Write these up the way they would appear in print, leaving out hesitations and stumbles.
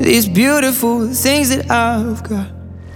these beautiful things that I've got.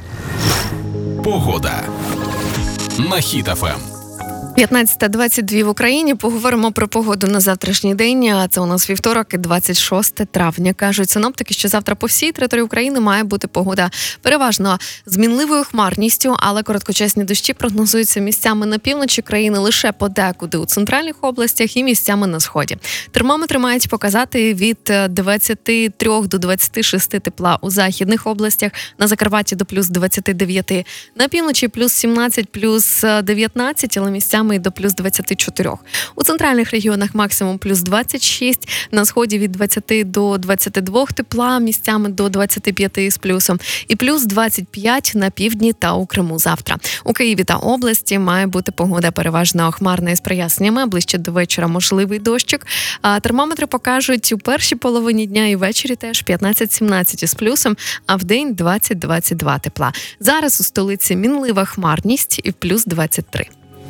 Погода на Хіт ФМ. 15:22 в Україні. Поговоримо про погоду на завтрашній день. Це у нас вівторок, 26 травня. Кажуть синоптики, що завтра по всій території України має бути погода переважно з мінливою хмарністю, але короткочасні дощі прогнозуються місцями на півночі країни, лише подекуди у центральних областях і місцями на сході. Термометри мають показати від 23 до 26 тепла у західних областях, на Закарпатті до плюс 29, на півночі плюс 17, плюс 19, але місцями і до плюс 24. У центральних регіонах максимум плюс 26, на сході від 20 до 22 тепла, місцями до 25 з плюсом, і плюс 25 на півдні та у Криму завтра. У Києві та області має бути погода переважно хмарна із проясненнями, ближче до вечора можливий дощик. Термометри покажуть у першій половині дня і ввечері теж 15-17 з плюсом, а в день 20-22 тепла. Зараз у столиці мінлива хмарність і плюс 23.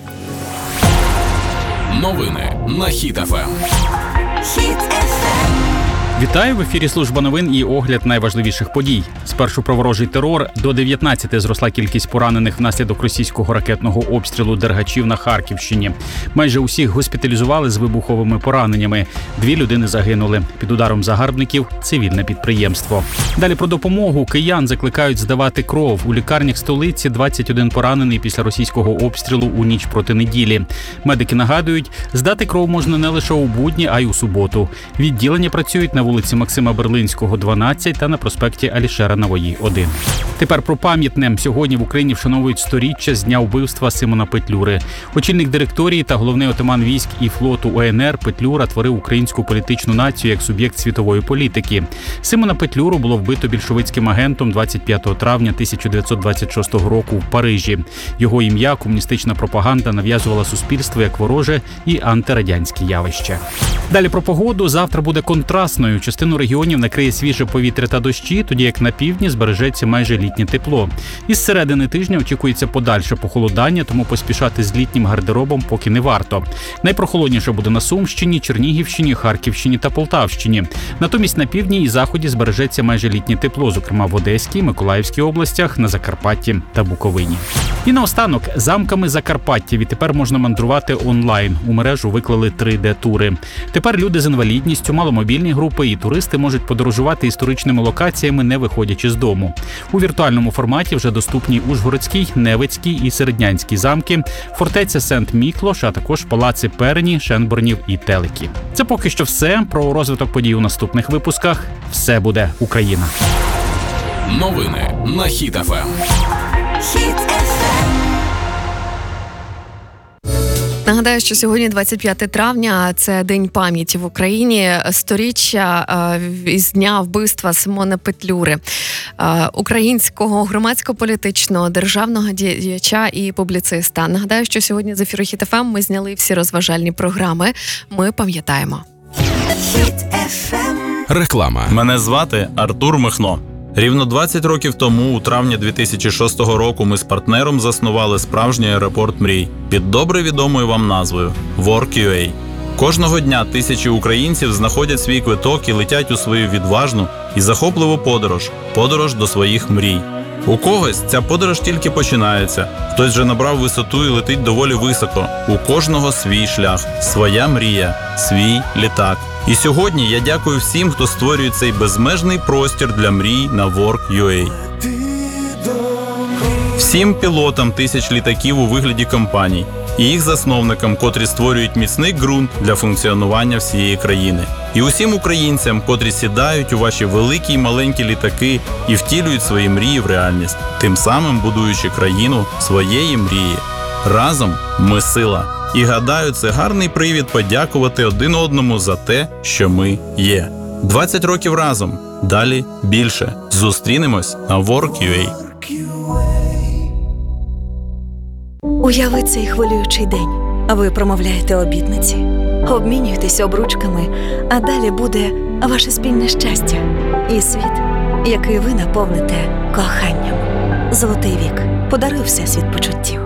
Новини на Хіт ФМ. Вітаю, в ефірі служба новин і огляд найважливіших подій. Спершу про ворожий терор. До 19 зросла кількість поранених внаслідок російського ракетного обстрілу Дергачів на Харківщині. Майже усіх госпіталізували з вибуховими пораненнями. 2 людини загинули. Під ударом загарбників – цивільне підприємство. Далі про допомогу. Киян закликають здавати кров. У лікарнях столиці 21 поранений після російського обстрілу у ніч проти неділі. Медики нагадують, здати кров можна не лише у будні, а й у суботу. Відділення працюють на вулиці Максима Берлинського, 12 та на проспекті Алішера Навої, 1. Тепер про пам'ятне. Сьогодні в Україні вшановують 100-річчя з дня вбивства Симона Петлюри. Очільник директорії та головний отаман військ і флоту УНР Петлюра творив українську політичну націю як суб'єкт світової політики. Симона Петлюру було вбито більшовицьким агентом 25 травня 1926 року в Парижі. Його ім'я комуністична пропаганда нав'язувала суспільству як вороже і антирадянське явище. Далі про погоду. Завтра буде контрастною. Частину регіонів накриє свіже повітря та дощі, тоді як на півдні збережеться майже літнє тепло. Із середини тижня очікується подальше похолодання, тому поспішати з літнім гардеробом поки не варто. Найпрохолодніше буде на Сумщині, Чернігівщині, Харківщині та Полтавщині. Натомість на півдні і заході збережеться майже літнє тепло, зокрема в Одеській, Миколаївській областях, на Закарпатті та Буковині. І наостанок, замками Закарпаття відтепер можна мандрувати онлайн. У мережу виклали 3D-тури. Тепер люди з інвалідністю, маломобільні групи і туристи можуть подорожувати історичними локаціями, не виходячи з дому. У віртуальному форматі вже доступні Ужгородський, Невицький і Середнянський замки, фортеця Сент-Міклош, а також палаци Перені, Шенборнів і Телики. Це поки що все. Про розвиток подій у наступних випусках. Все буде Україна. Новини на Хіт ФМ. Нагадаю, що сьогодні 25 травня, це День пам'яті в Україні, 100-річчя із дня вбивства Симона Петлюри, українського громадсько-політичного державного діяча і публіциста. Нагадаю, що сьогодні з ефіру Хіт ФМ ми зняли всі розважальні програми. Ми пам'ятаємо. Реклама. Мене звати Артур Михно. Рівно 20 років тому, у травні 2006 року, ми з партнером заснували справжній аеропорт мрій під добре відомою вам назвою Work.ua. Кожного дня тисячі українців знаходять свій квиток і летять у свою відважну і захопливу подорож до своїх мрій. У когось ця подорож тільки починається, хтось вже набрав висоту і летить доволі високо. У кожного свій шлях, своя мрія, свій літак. І сьогодні я дякую всім, хто створює цей безмежний простір для мрій на Work.ua. Всім пілотам тисяч літаків у вигляді компаній і їх засновникам, котрі створюють міцний ґрунт для функціонування всієї країни. І усім українцям, котрі сідають у ваші великі й маленькі літаки і втілюють свої мрії в реальність, тим самим будуючи країну своєї мрії. Разом ми сила. І гадаю, це гарний привід подякувати один одному за те, що ми є. 20 років разом. Далі більше. Зустрінемось на Work.ua. Уяви цей хвилюючий день. Ви промовляєте обітниці, обмінюєтесь обручками, а далі буде ваше спільне щастя і світ, який ви наповните коханням. Золотий вік. Подаруй Всесвіт почуттів.